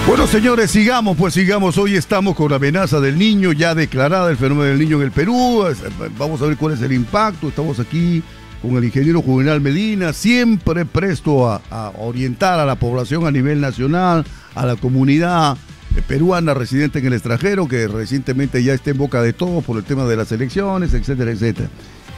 Bueno, señores, sigamos. Hoy estamos con la amenaza del Niño, ya declarada el fenómeno del Niño en el Perú. Vamos a ver cuál es el impacto. Estamos aquí con el ingeniero Juvenal Medina, siempre presto a orientar a la población a nivel nacional, a la comunidad peruana residente en el extranjero, que recientemente ya está en boca de todos por el tema de las elecciones, etcétera, etcétera.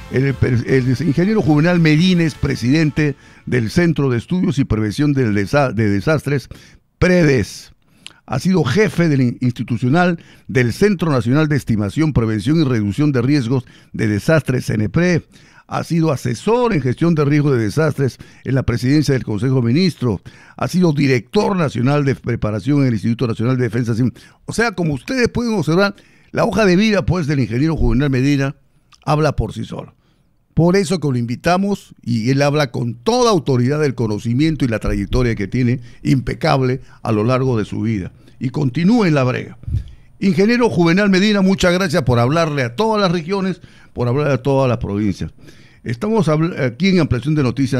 El ingeniero Juvenal Medina es presidente del Centro de Estudios y Prevención de Desastres, PREDES. Ha sido jefe del institucional del Centro Nacional de Estimación, Prevención y Reducción de Riesgos de Desastres, CNPRE. Ha sido asesor en gestión de riesgos de desastres en la presidencia del Consejo de Ministros. Ha sido director nacional de preparación en el Instituto Nacional de Defensa Civil. O sea, como ustedes pueden observar, la hoja de vida pues del ingeniero Juvenal Medina habla por sí sola. Por eso que lo invitamos, y él habla con toda autoridad del conocimiento y la trayectoria que tiene impecable a lo largo de su vida. Y continúe en la brega. Ingeniero Juvenal Medina, muchas gracias por hablarle a todas las regiones, por hablarle a todas las provincias. Estamos aquí en Ampliación de Noticias,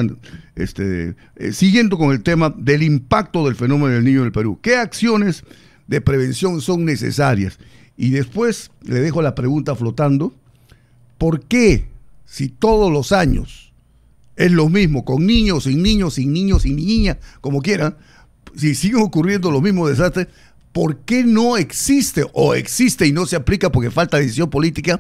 siguiendo con el tema del impacto del fenómeno del Niño en el Perú. ¿Qué acciones de prevención son necesarias? Y después le dejo la pregunta flotando. ¿Por qué, si todos los años es lo mismo, con niños, sin niñas, como quieran, si siguen ocurriendo los mismos desastres, ¿por qué no existe o existe y no se aplica porque falta decisión política?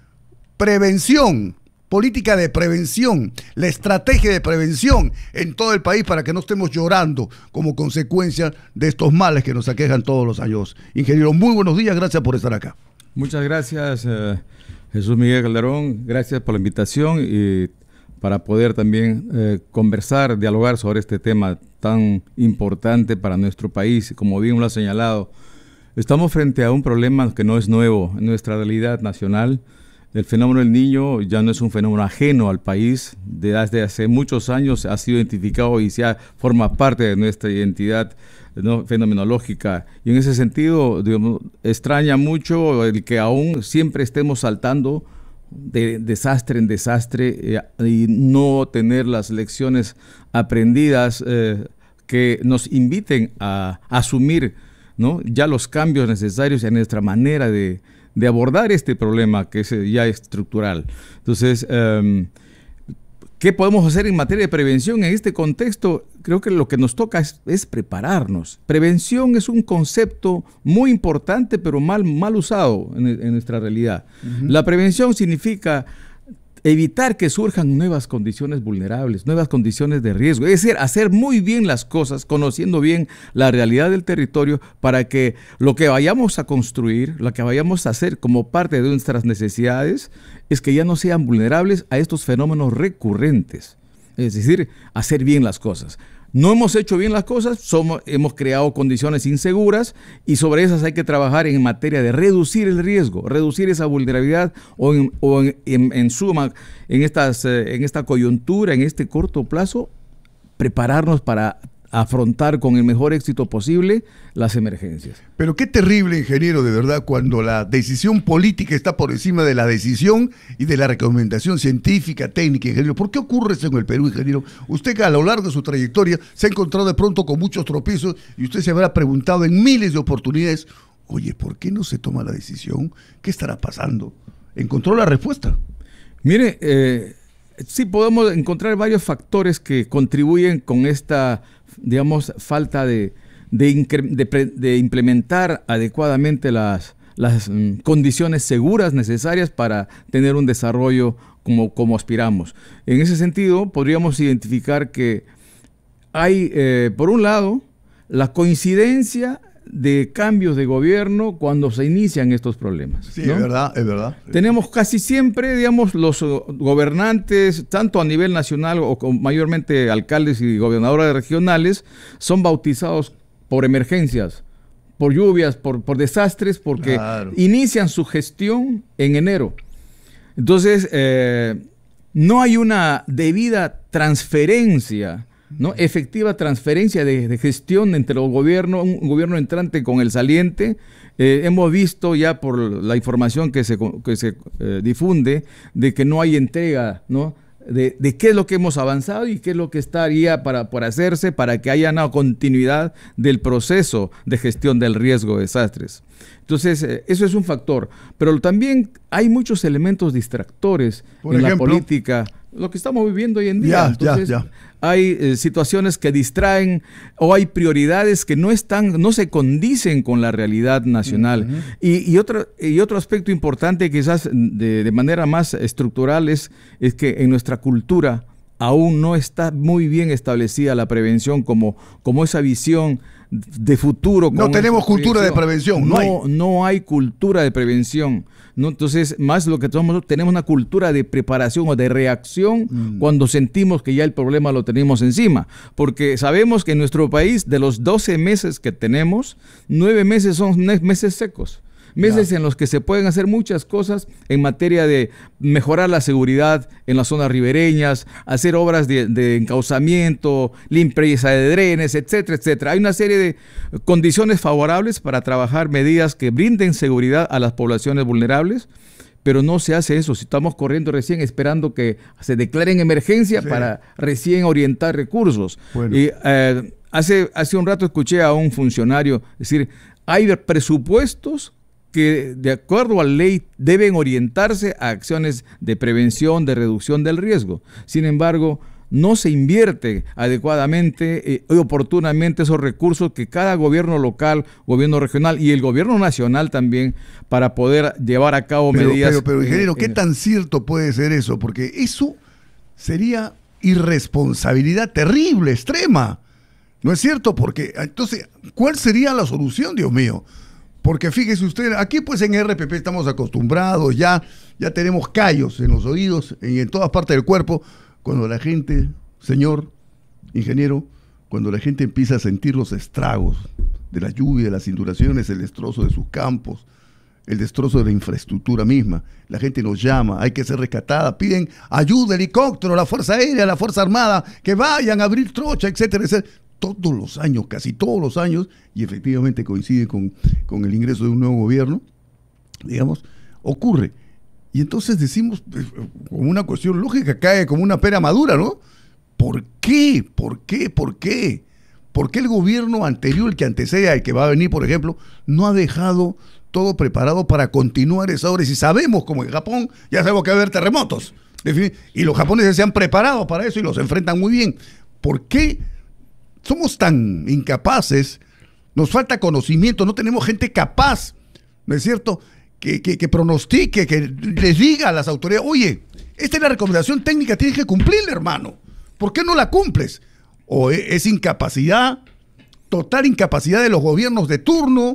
Prevención, política de prevención, la estrategia de prevención en todo el país para que no estemos llorando como consecuencia de estos males que nos aquejan todos los años. Ingeniero, muy buenos días, gracias por estar acá. Muchas gracias, Jesús Miguel Calderón, gracias por la invitación y para poder también conversar, dialogar sobre este tema tan importante para nuestro país. Como bien lo ha señalado, estamos frente a un problema que no es nuevo en nuestra realidad nacional. El fenómeno del Niño ya no es un fenómeno ajeno al país. Desde hace muchos años ha sido identificado y forma parte de nuestra identidad, ¿no?, fenomenológica. Y en ese sentido, digamos, extraña mucho el que aún siempre estemos saltando de desastre en desastre y no tener las lecciones aprendidas que nos inviten a asumir, ¿no?, ya los cambios necesarios en nuestra manera de abordar este problema que es ya estructural. Entonces, ¿qué podemos hacer en materia de prevención en este contexto? Creo que lo que nos toca es prepararnos. Prevención es un concepto muy importante, pero mal usado en nuestra realidad. Uh-huh. La prevención significa evitar que surjan nuevas condiciones vulnerables, nuevas condiciones de riesgo. Es decir, hacer muy bien las cosas, conociendo bien la realidad del territorio, para que lo que vayamos a construir, lo que vayamos a hacer como parte de nuestras necesidades, es que ya no sean vulnerables a estos fenómenos recurrentes. Es decir, hacer bien las cosas. No hemos hecho bien las cosas, hemos creado condiciones inseguras y sobre esas hay que trabajar en materia de reducir el riesgo, reducir esa vulnerabilidad en suma, en esta coyuntura, en este corto plazo, prepararnos para afrontar con el mejor éxito posible las emergencias. Pero qué terrible, ingeniero, de verdad, cuando la decisión política está por encima de la decisión y de la recomendación científica, técnica, ingeniero. ¿Por qué ocurre eso en el Perú, ingeniero? Usted, que a lo largo de su trayectoria se ha encontrado de pronto con muchos tropiezos y usted se habrá preguntado en miles de oportunidades, oye, ¿por qué no se toma la decisión? ¿Qué estará pasando? ¿Encontró la respuesta? Mire, sí podemos encontrar varios factores que contribuyen con esta, digamos, falta de implementar adecuadamente las condiciones seguras necesarias para tener un desarrollo como aspiramos. En ese sentido, podríamos identificar que hay, por un lado, la coincidencia de cambios de gobierno cuando se inician estos problemas, sí, ¿no? Es verdad. Tenemos casi siempre, digamos, los gobernantes, tanto a nivel nacional o mayormente alcaldes y gobernadores regionales, son bautizados por emergencias, por lluvias, por desastres, porque claro, inician su gestión en enero. Entonces, no hay una debida transferencia, ¿no?, efectiva transferencia de gestión entre los gobiernos, un gobierno entrante con el saliente. Hemos visto ya por la información que se difunde de que no hay entrega, ¿no?, de qué es lo que hemos avanzado y qué es lo que estaría por hacerse para que haya una continuidad del proceso de gestión del riesgo de desastres. Entonces, eso es un factor. Pero también hay muchos elementos distractores en la política, lo que estamos viviendo hoy en día. Entonces, hay situaciones que distraen o hay prioridades que no se condicen con la realidad nacional. Y otro aspecto importante, quizás de manera más estructural, es que en nuestra cultura aún no está muy bien establecida la prevención como esa visión de futuro. No tenemos cultura de prevención. No hay cultura de prevención. ¿No? Entonces, más lo que tenemos una cultura de preparación o de reacción cuando sentimos que ya el problema lo tenemos encima. Porque sabemos que en nuestro país, de los 12 meses que tenemos, 9 meses son meses secos. Meses en los que se pueden hacer muchas cosas en materia de mejorar la seguridad en las zonas ribereñas, hacer obras de encauzamiento, limpieza de drenes, etcétera, etcétera. Hay una serie de condiciones favorables para trabajar medidas que brinden seguridad a las poblaciones vulnerables, pero no se hace eso. Si estamos corriendo recién esperando que se declare en emergencia para recién orientar recursos. Bueno. Y hace un rato escuché a un funcionario decir, hay presupuestos que de acuerdo a la ley deben orientarse a acciones de prevención, de reducción del riesgo. Sin embargo, no se invierte adecuadamente y oportunamente esos recursos que cada gobierno local, gobierno regional y el gobierno nacional también para poder llevar a cabo medidas. Pero ingeniero, ¿qué tan cierto puede ser eso? Porque eso sería irresponsabilidad terrible, extrema. ¿No es cierto? Porque entonces, ¿cuál sería la solución, Dios mío? Porque fíjese usted, aquí pues en RPP estamos acostumbrados, ya tenemos callos en los oídos y en todas partes del cuerpo. Cuando la gente, señor ingeniero, cuando la gente empieza a sentir los estragos de la lluvia, de las inundaciones, el destrozo de sus campos, el destrozo de la infraestructura misma, la gente nos llama, hay que ser rescatada, piden ayuda, helicóptero, la Fuerza Aérea, la Fuerza Armada, que vayan a abrir trocha, etcétera, etcétera. Todos los años, casi todos los años, y efectivamente coincide con el ingreso de un nuevo gobierno, digamos, ocurre. Y entonces decimos, como una cuestión lógica, cae como una pera madura, ¿no? ¿Por qué? ¿Por qué? ¿Por qué? ¿Por qué el gobierno anterior, el que antecede al que va a venir, por ejemplo, no ha dejado todo preparado para continuar esa obra? Y si sabemos, como en Japón, ya sabemos que va a haber terremotos. Y los japoneses se han preparado para eso y los enfrentan muy bien. ¿Por qué somos tan incapaces? Nos falta conocimiento, no tenemos gente capaz, ¿no es cierto?, que pronostique, que les diga a las autoridades, oye, esta es la recomendación técnica, tienes que cumplirla, hermano. ¿Por qué no la cumples? O es incapacidad, total incapacidad de los gobiernos de turno,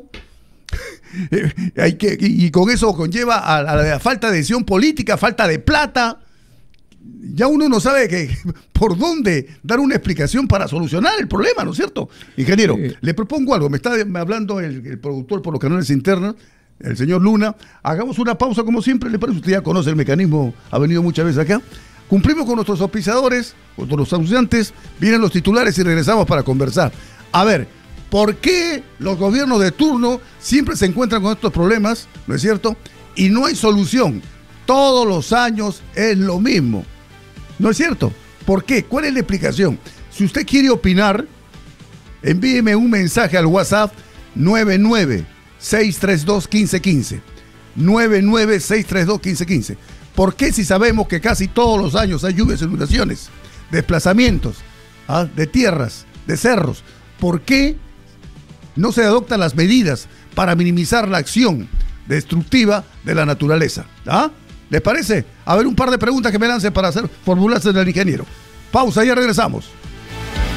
y con eso conlleva a la falta de decisión política, falta de plata. Ya uno no sabe por dónde dar una explicación para solucionar el problema, ¿no es cierto? Ingeniero, le propongo algo, me está hablando el productor por los canales internos, el señor Luna. Hagamos una pausa como siempre, ¿le parece? Usted ya conoce el mecanismo, ha venido muchas veces acá. Cumplimos con nuestros auspiciadores, con los anunciantes, vienen los titulares y regresamos para conversar. A ver, ¿por qué los gobiernos de turno siempre se encuentran con estos problemas, ¿no es cierto? Y no hay solución. Todos los años es lo mismo, ¿no es cierto? ¿Por qué? ¿Cuál es la explicación? Si usted quiere opinar, envíeme un mensaje al WhatsApp 99-632-1515. 99-632-1515. ¿Por qué, si sabemos que casi todos los años hay lluvias e inundaciones, desplazamientos de tierras, de cerros? ¿Por qué no se adoptan las medidas para minimizar la acción destructiva de la naturaleza? ¿Les parece? A ver, un par de preguntas que me lancen para formularse al ingeniero. Pausa, ya regresamos.